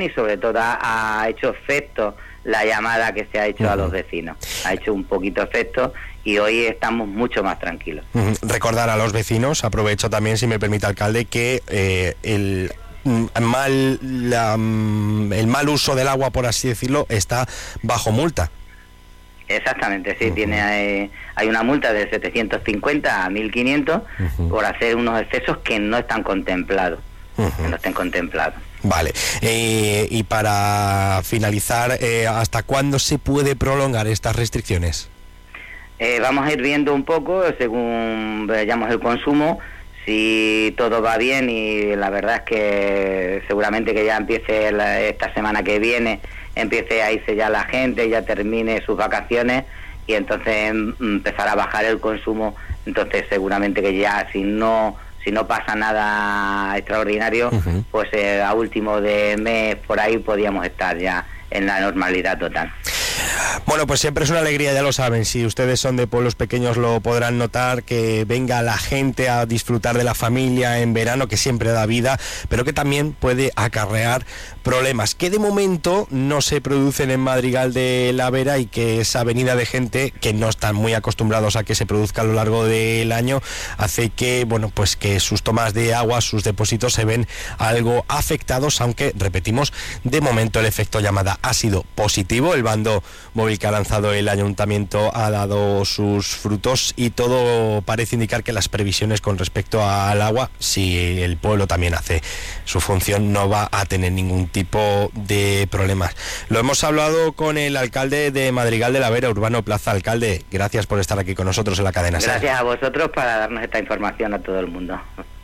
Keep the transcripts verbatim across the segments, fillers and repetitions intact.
y sobre todo ha, ha hecho efecto la llamada que se ha hecho uh-huh. a los vecinos. Ha hecho un poquito efecto y hoy estamos mucho más tranquilos. Uh-huh. Recordar a los vecinos, aprovecho también, si me permite, alcalde, que eh, el mal la, el mal uso del agua, por así decirlo, está bajo multa. Exactamente, sí, uh-huh. tiene eh, hay una multa de setecientos cincuenta a mil quinientos uh-huh. por hacer unos excesos que no están contemplados, uh-huh. que no estén contemplados. Vale, eh, y para finalizar, eh, ¿hasta cuándo se puede prolongar estas restricciones? Eh, vamos a ir viendo un poco, según veamos el consumo, si todo va bien, y la verdad es que seguramente que ya empiece la, esta semana que viene, empiece a irse ya la gente, ya termine sus vacaciones, y entonces empezará a bajar el consumo. Entonces seguramente que ya, si no si no pasa nada extraordinario, uh-huh. pues eh, a último de mes por ahí podríamos estar ya en la normalidad total. Bueno, pues siempre es una alegría, ya lo saben, si ustedes son de pueblos pequeños lo podrán notar, que venga la gente a disfrutar de la familia en verano, que siempre da vida, pero que también puede acarrear problemas, que de momento no se producen en Madrigal de la Vera, y que esa venida de gente, que no están muy acostumbrados a que se produzca a lo largo del año, hace que, bueno, pues que sus tomas de agua, sus depósitos se ven algo afectados, aunque, repetimos, de momento el efecto llamada ha sido positivo. El bando móvil que ha lanzado el ayuntamiento ha dado sus frutos, y todo parece indicar que las previsiones con respecto al agua, si el pueblo también hace su función, no va a tener ningún tipo de problemas. Lo hemos hablado con el alcalde de Madrigal de la Vera, Urbano Plaza. Alcalde, gracias por estar aquí con nosotros en la cadena SER. Gracias a vosotros para darnos esta información a todo el mundo.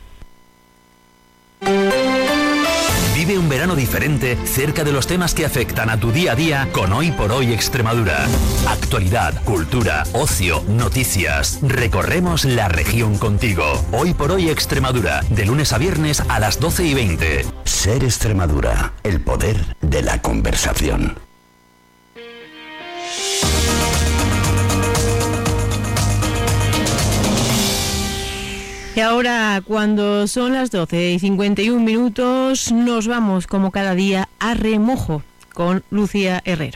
Vive un verano diferente cerca de los temas que afectan a tu día a día con Hoy por Hoy Extremadura. Actualidad, cultura, ocio, noticias. Recorremos la región contigo. Hoy por Hoy Extremadura, de lunes a viernes a las doce y veinte. SER Extremadura, el poder de la conversación. Y ahora, cuando son las doce y cincuenta y un minutos, nos vamos, como cada día, a remojo con Lucía Herrero.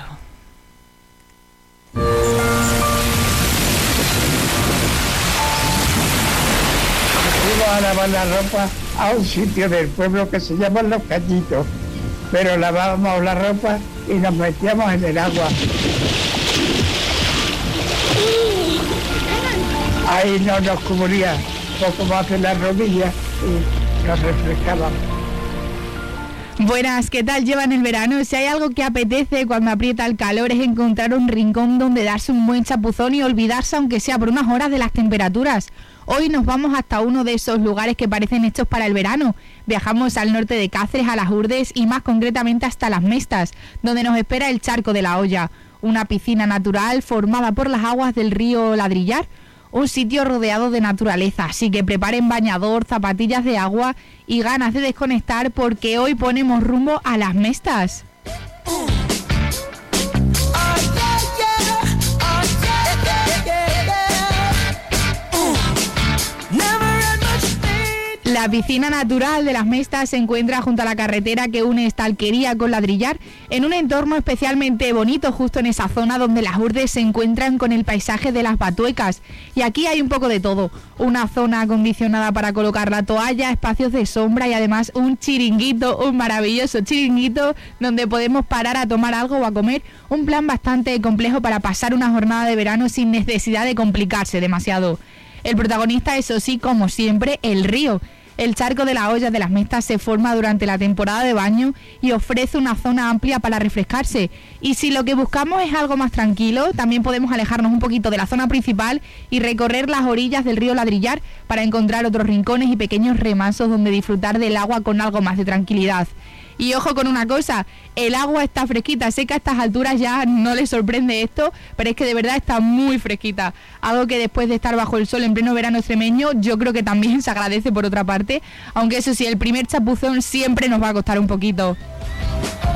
Fuimos a lavar la ropa a un sitio del pueblo que se llama Los Cañitos, pero lavábamos la ropa y nos metíamos en el agua. Ahí no nos cubría poco más de las rodillas y nos refrescábamos. Buenas, ¿qué tal llevan el verano? Si hay algo que apetece cuando aprieta el calor es encontrar un rincón donde darse un buen chapuzón y olvidarse, aunque sea por unas horas, de las temperaturas. Hoy nos vamos hasta uno de esos lugares que parecen hechos para el verano. Viajamos al norte de Cáceres, a Las Hurdes, y más concretamente hasta Las Mestas, donde nos espera el Charco de la Olla, una piscina natural formada por las aguas del río Ladrillar. Un sitio rodeado de naturaleza, así que preparen bañador, zapatillas de agua y ganas de desconectar, porque hoy ponemos rumbo a Las Mestas. La piscina natural de Las Mestas se encuentra junto a la carretera que une esta alquería con Ladrillar, en un entorno especialmente bonito, justo en esa zona donde Las Hurdes se encuentran con el paisaje de las Batuecas. Y aquí hay un poco de todo: una zona acondicionada para colocar la toalla, espacios de sombra y además un chiringuito, un maravilloso chiringuito donde podemos parar a tomar algo o a comer. Un plan bastante complejo para pasar una jornada de verano sin necesidad de complicarse demasiado. El protagonista, eso sí, como siempre, el río. El Charco de la Olla de Las Mestas se forma durante la temporada de baño y ofrece una zona amplia para refrescarse. Y si lo que buscamos es algo más tranquilo, también podemos alejarnos un poquito de la zona principal y recorrer las orillas del río Ladrillar para encontrar otros rincones y pequeños remansos donde disfrutar del agua con algo más de tranquilidad. Y ojo con una cosa, el agua está fresquita. Sé que a estas alturas ya no les sorprende esto, pero es que de verdad está muy fresquita. Algo que después de estar bajo el sol en pleno verano extremeño, yo creo que también se agradece por otra parte. Aunque eso sí, el primer chapuzón siempre nos va a costar un poquito.